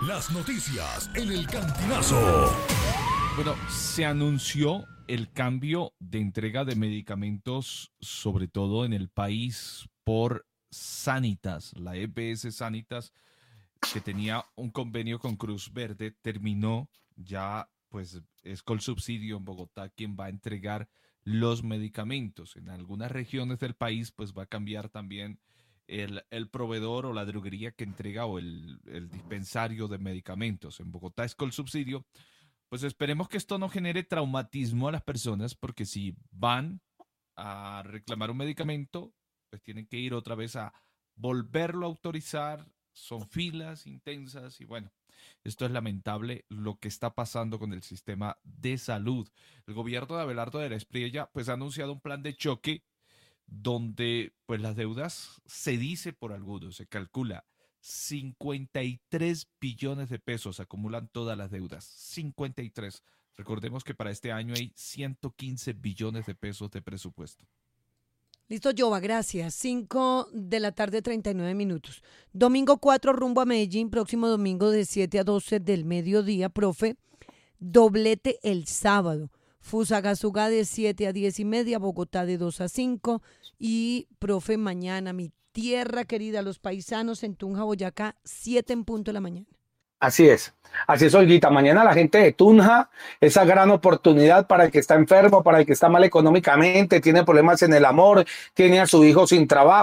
Las noticias en el Cantinazo. Bueno, se anunció el cambio de entrega de medicamentos, sobre todo en el país, por Sanitas. La EPS Sanitas, que tenía un convenio con Cruz Verde, terminó ya, pues es con subsidio en Bogotá quien va a entregar los medicamentos. En algunas regiones del país, pues va a cambiar también el proveedor o la droguería que entrega o el dispensario de medicamentos. En Bogotá es con subsidio. Pues esperemos que esto no genere traumatismo a las personas, porque si van a reclamar un medicamento, pues tienen que ir otra vez a volverlo a autorizar. Son filas intensas y bueno, esto es lamentable lo que está pasando con el sistema de salud. El gobierno de Abelardo de la Espriella pues ha anunciado un plan de choque donde pues las deudas, se dice por algunos, se calcula 53 billones de pesos acumulan todas las deudas. 53. Recordemos que para este año hay 115 billones de pesos de presupuesto. Listo, Jova, gracias. 5 de la tarde, 39 minutos. Domingo 4, rumbo a Medellín, próximo domingo de 7 a 12 del mediodía, profe. Doblete el sábado. Fusagasugá de 7 a 10 y media, Bogotá de 2 a 5. Y, profe, mañana, mi tierra querida, los paisanos en Tunja, Boyacá, 7 en punto de la mañana. Así es, Olguita. Mañana la gente de Tunja, esa gran oportunidad para el que está enfermo, para el que está mal económicamente, tiene problemas en el amor, tiene a su hijo sin trabajo.